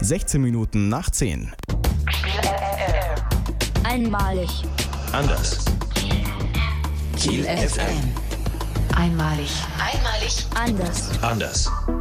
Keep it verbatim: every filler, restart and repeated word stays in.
sechzehn Minuten nach zehn. Einmalig. Anders. Kiel F M. Einmalig. Einmalig. Anders. Anders.